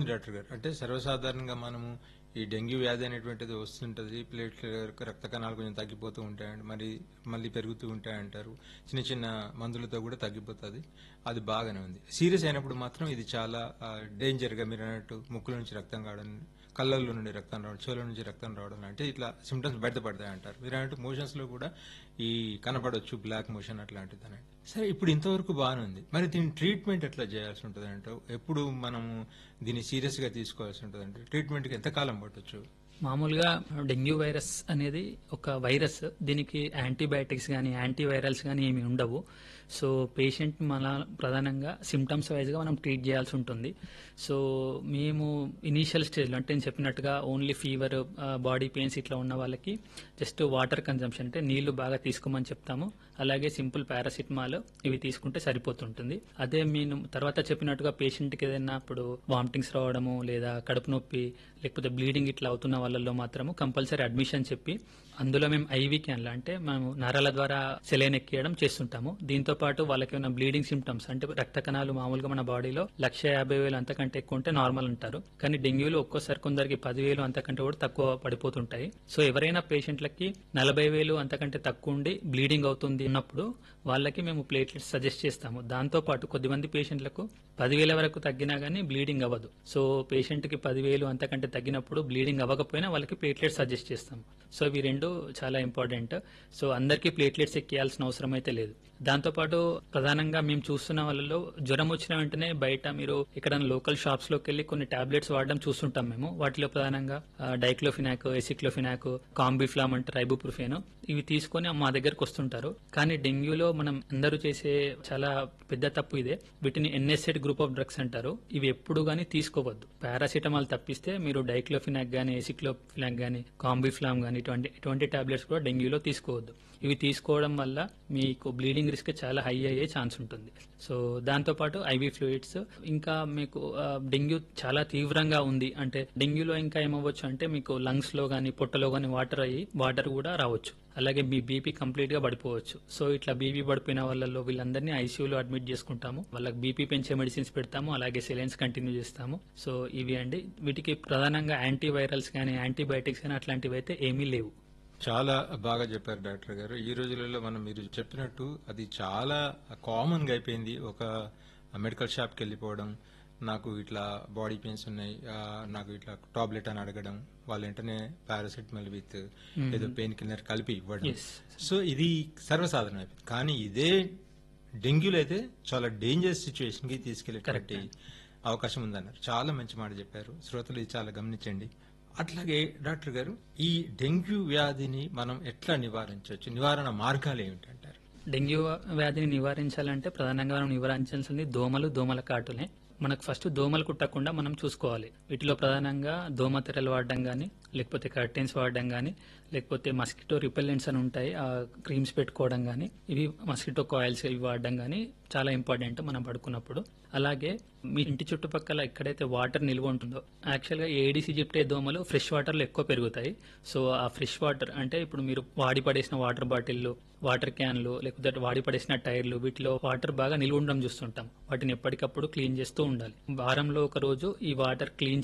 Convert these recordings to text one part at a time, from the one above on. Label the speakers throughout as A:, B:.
A: Doctor గారు. అంటే సర్వసాధారణంగా మనము ఈ డెంగ్యూ వ్యాధి అనేటువంటిది వస్తుంటది. ప్లేట్లెట్ రక్త కణాలు కొంచెం తగ్గిపోతూ ఉంటాయండి. మళ్ళీ పెరుగుతూ ఉంటాయంటారు. చిన్న చిన్న మందులతో కూడా తగ్గిపోతుంది. అది బాగానే ఉంది. సీరియస్ అయినప్పుడు మాత్రం ఇది చాలా డేంజర్గా మీరు అన్నట్టు ముక్కుల నుంచి రక్తం కావడం, కళ్ళల్లో నుండి రక్తం రావడం, చెవుల నుంచి రక్తం రావడం అంటే ఇట్లా సిమ్టమ్స్ బయటపడతాయి అంటారు. మీరు అన్నట్టు మోషన్స్ లో కూడా ఈ కనపడవచ్చు బ్లాక్ మోషన్ అట్లాంటిది అని. సరే, ఇప్పుడు ఇంతవరకు బాగానే ఉంది. మరి దీని ట్రీట్మెంట్ ఎట్లా చేయాల్సి ఉంటుంది అంటే ఎప్పుడు మనము దీన్ని సీరియస్ గా తీసుకోవాల్సి ఉంటుంది అంటే ట్రీట్మెంట్కి ఎంత కాలం పట్టొచ్చు?
B: మామూలుగా డెంగ్యూ వైరస్ అనేది ఒక వైరస్. దీనికి యాంటీబయాటిక్స్ కానీ యాంటీవైరల్స్ కానీ ఏమి ఉండవు. సో పేషెంట్ మన ప్రధానంగా సిమ్టమ్స్ వైజ్గా మనం ట్రీట్ చేయాల్సి ఉంటుంది. సో మేము ఇనీషియల్ స్టేజ్లో అంటే నేను చెప్పినట్టుగా ఓన్లీ ఫీవర్, బాడీ పెయిన్స్ ఇట్లా ఉన్న వాళ్ళకి జస్ట్ వాటర్ కన్జంప్షన్ అంటే నీళ్లు బాగా తీసుకోమని చెప్తాము. అలాగే సింపుల్ పారాసిటమాల్ ఇవి తీసుకుంటే సరిపోతుంటుంది. అదే నేను తర్వాత చెప్పినట్టుగా పేషెంట్కి ఏదైనా ఇప్పుడు వామిటింగ్స్ రావడము లేదా కడుపు నొప్పి లేకపోతే బ్లీడింగ్ ఇట్లా అవుతున్న వాళ్ళల్లో మాత్రము కంపల్సరీ అడ్మిషన్ చెప్పి అందులో మేము ఐవీ క్యాన్లు అంటే మేము నరాల ద్వారా సెలైన్ ఎక్కియడం చేస్తుంటాము. దీంతో పాటు వాళ్ళకి ఏమైనా బ్లీడింగ్ సిమ్టమ్స్ అంటే రక్త కణాలు మామూలుగా మన బాడీలో 150,000 అంతకంటే ఎక్కువ ఉంటే నార్మల్ అంటారు. కానీ డెంగ్యూలో ఒక్కోసారి కొందరికి 10,000 అంతకంటే కూడా తక్కువ పడిపోతుంటాయి. సో ఎవరైనా పేషెంట్లకి 40,000 అంతకంటే తక్కువ ఉండి బ్లీడింగ్ అవుతుంది ఉన్నప్పుడు వాళ్ళకి మేము ప్లేట్లెట్స్ సజెస్ట్ చేస్తాము. దాంతో పాటు కొద్దిమంది పేషెంట్లకు 10,000 వరకు తగ్గినా గానీ బ్లీడింగ్ అవ్వదు. సో పేషెంట్ కి 10,000 అంతకంటే తగ్గినప్పుడు బ్లీడింగ్ అవ్వకపోయినా వాళ్ళకి ప్లేట్లెట్స్ సజెస్ట్ చేస్తాం. సో ఇవి రెండు చాలా ఇంపార్టెంట్. సో అందరికీ ప్లేట్లెట్స్ ఎక్కియాల్సిన అవసరం అయితే లేదు. దాంతోపాటు ప్రధానంగా మేము చూస్తున్న వాళ్ళలో జ్వరం వచ్చిన వెంటనే బయట మీరు ఎక్కడైనా లోకల్ షాప్స్ లోకి వెళ్ళి కొన్ని టాబ్లెట్స్ వాడడం చూస్తుంటాం మేము. వాటిలో ప్రధానంగా డైక్లోఫినాక్, ఎసిక్లోఫినాక్, కాంబిఫ్లామ్ అంటే రైబుప్రొఫెన్ ఇవి తీసుకొని మా దగ్గరకు వస్తుంటారు. కానీ డెంగ్యూలో మనం అందరూ చేసే చాలా పెద్ద తప్పు ఇదే. వీటిని ఎన్ఎస్ఐడ్ గ్రూప్ ఆఫ్ డ్రగ్స్ అంటారు. ఇవి ఎప్పుడు గానీ తీసుకోవద్దు. పారాసిటమాల్ తప్పిస్తే మీరు డైక్లోఫినాక్ గానీ, ఎసిక్లోఫినాక్ గానీ, కాంబిఫ్లామ్ గానీ ఇటువంటి టాబ్లెట్స్ కూడా డెంగ్యూలో తీసుకోవద్దు. ఇవి తీసుకోవడం వల్ల మీకు బ్లీడింగ్ రిస్క్ చాలా హై అయ్యే ఛాన్స్ ఉంటుంది. సో దాంతోపాటు ఐవీ ఫ్లూయిడ్స్, ఇంకా మీకు డెంగ్యూ చాలా తీవ్రంగా ఉంది అంటే డెంగ్యూలో ఇంకా ఏమవ్వచ్చు అంటే మీకు లంగ్స్ లో గానీ పొట్టలో గానీ వాటర్ కూడా రావచ్చు. అలాగే మీ బీపీ కంప్లీట్ గా పడిపోవచ్చు. సో ఇట్లా బీపీ పడిపోయిన వాళ్ళలో వీళ్ళందరినీ ఐసీయూలో అడ్మిట్ చేసుకుంటాము. వాళ్ళకి బీపీ పెంచే మెడిసిన్స్ పెడతాము. అలాగే సెలైన్స్ కంటిన్యూ చేస్తాము. సో ఇవి అండి. వీటికి ప్రధానంగా యాంటీవైరల్స్ కానీ యాంటీబయాటిక్స్ కానీ అట్లాంటివి అయితే ఏమీ లేవు.
A: చాలా బాగా చెప్పారు డాక్టర్ గారు. ఈ రోజులలో మీరు చెప్పినట్టు అది చాలా కామన్ గా అయిపోయింది. ఒక మెడికల్ షాప్ కి వెళ్ళిపోవడం, నాకు ఇట్లా బాడీ పెయిన్స్ ఉన్నాయి, నాకు ఇట్లా టాబ్లెట్ అని అడగడం, వాళ్ళు వెంటనే పారాసిటమాల్ విత్ ఏదో పెయిన్ కిల్లర్ కలిపి ఇవ్వడం. సో ఇది సర్వసాధారణం అయిపోయింది. కానీ ఇదే డెంగ్యూలో అయితే చాలా డేంజరస్ సిచ్యువేషన్ కి తీసుకెళ్లేటువంటి అవకాశం ఉందన్నారు. చాలా మంచి మాట చెప్పారు. శ్రోతలు ఇది చాలా గమనించండి. అట్లాగే డాక్టర్ గారు, ఈ డెంగ్యూ వ్యాధిని మనం ఎట్లా నివారించవచ్చు? నివారణ మార్గాలు ఏమిటంటారు?
B: డెంగ్యూ వ్యాధిని నివారించాలంటే ప్రధానంగా మనం నివారించాల్సింది దోమల కాటులే. మనకు ఫస్ట్ దోమలు కుట్టకుండా మనం చూసుకోవాలి. వీటిలో ప్రధానంగా దోమ తెరలు వాడడం గానీ, లేకపోతే కర్టెన్స్ వాడడం గానీ, లేకపోతే మస్కిటో రిపెల్లెంట్స్ అని ఉంటాయి, ఆ క్రీమ్స్ పెట్టుకోవడం గానీ, ఇవి మస్కిటో కాయిల్స్ ఇవి వాడడం గానీ చాలా ఇంపార్టెంట్ మనం పడుకున్నప్పుడు. అలాగే మీ ఇంటి చుట్టుపక్కల ఎక్కడైతే వాటర్ నిల్వ ఉంటుందో, యాక్చువల్ గా ఏడీస్ ఈజిప్టే దోమలు ఫ్రెష్ వాటర్ లో ఎక్కువ పెరుగుతాయి. సో ఆ ఫ్రెష్ వాటర్ అంటే ఇప్పుడు మీరు వాడి పడేసిన వాటర్ బాటిల్లు, వాటర్ క్యాన్లు, లేకపోతే వాడి పడేసిన టైర్లు, వీటిలో వాటర్ బాగా నిల్వ ఉండడం చూస్తుంటాం. వాటిని ఎప్పటికప్పుడు క్లీన్ చేస్తూ ఉండాలి. వారంలో ఒక రోజు ఈ వాటర్ క్లీన్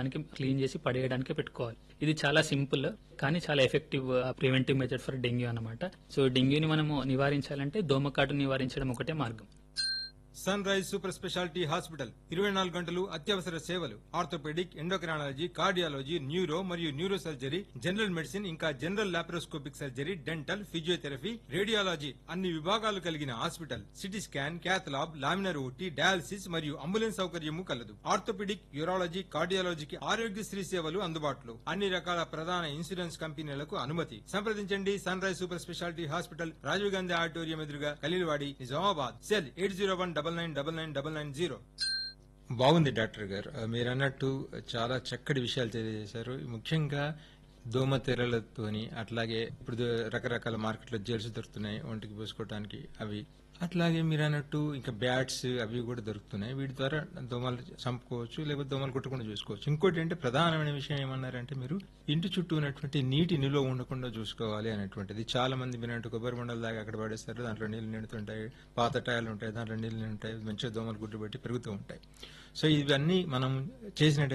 B: చేసి పడేయడానికి పెట్టుకోవాలి. ఇది చాలా సింపుల్ కానీ చాలా effective preventive method for dengue అన్నమాట. సో డెంగ్యూని మనము నివారించాలంటే దోమకాటు నివారించడం ఒకటే మార్గం.
A: Sun rise super speciality hospital 24 గంటలు అత్యవసర సేవలు, ఆర్థోపెడిక్, ఎండోక్రైనాలజీ, కార్డియాలజీ, న్యూరో మరియు న్యూరో సర్జరీ, జనరల్ మెడిసిన్, ఇంకా general laparoscopic surgery, dental, physiotherapy, radiology అన్ని విభాగాలు కలిగిన hospital. CT scan, cath lab, laminar OT, dialysis మరియు అంబులెన్స్ సౌకర్యము కలదు. ఆర్థోపెడిక్, యూరాలజీ, కార్డియాలజీకి ఆరోగ్యశ్రీ సేవలు అందుబాటులో. అన్ని రకాల ప్రధాన ఇన్సూరెన్స్ కంపెనీలకు అనుమతి. సంప్రదించండి sun rise super speciality hospital, Rajiv Gandhi auditorium ఎదురుగా, ఖలీల్వాడి, నిజామాబాద్. సెల్ 8019999990. బాగుంది డాక్టర్ గారు. మీరు అన్నట్టు చాలా చక్కటి విషయాలు తెలియజేశారు. ముఖ్యంగా దోమ తెరలతోని, అట్లాగే ఇప్పుడు రకరకాల మార్కెట్లో జెల్స్ దొరుకుతున్నాయి ఒంటికి పూసుకోవడానికి, అవి అట్లాగే మీరు అన్నట్టు ఇంకా బ్యాట్స్ అవి కూడా దొరుకుతున్నాయి. వీటి ద్వారా దోమలు చంపుకోవచ్చు, లేకపోతే దోమలు కొట్టకుండా చూసుకోవచ్చు. ఇంకోటి అంటే ప్రధానమైన విషయం ఏమన్నారంటే మీరు ఇంటి చుట్టూ ఉన్నటువంటి నీటి నిల్వ ఉండకుండా చూసుకోవాలి అనేటువంటిది. చాలా మంది మీరంటూ కొబ్బరి మండలు దాకా అక్కడ పడేస్తారు, దాంట్లో నీళ్లు నిండుతుంటాయి, పాత టైర్లు ఉంటాయి, దాంట్లో నీళ్లు నిండుతాయి, మంచిగా దోమలు గుడ్డు పెట్టి పెరుగుతూ ఉంటాయి. సో ఇవన్నీ మనం చేసినట్టు